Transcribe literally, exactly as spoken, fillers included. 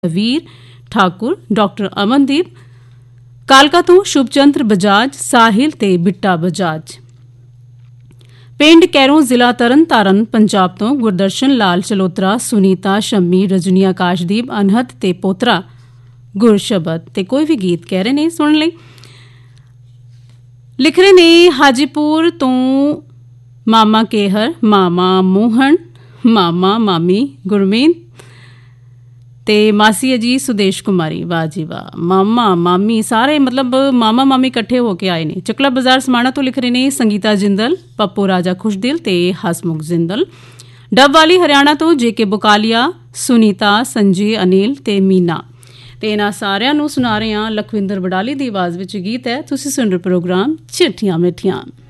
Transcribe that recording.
वीर Thakur, doctor Amandeep, कालका तो शुभचंद्र बजाज, साहिल ते बिट्टा बजाज। पिंड कैरों जिला तरन तारण पंजाब तो गुरदर्शन लाल चलोत्रा, सुनीता, शम्मी, रजनी, आकाशदीप, अनहत ते पोतरा गुरशबद ते कोई भी गीत कह रहे ने सुन ले। लिख रहे ने हाजीपुर तो मामा केहर, मामा मोहन, मामा मामी गुरमीत ते मासी अजी सुदेश कुमारी। वाह जी वाह, मामा मामी सारे मतलब मामा मामी इकट्ठे होके आए ने। चकला बाजार समाणा तो लिख रहे ने संगीता जिंदल, पप्पू राजा खुशदिल ते हसमुख जिंदल। डब वाली हरियाणा तो जेके बुकालिया, सुनीता, संजय, अनिल ते मीना। ते इन्हां सारिਆਂ ਨੂੰ सुना रहे हैं लखविंदर बडाली दी आवाज़ विच गीत है। तुसीं सुन रहे प्रोग्राम चिट्ठियां मिठियां।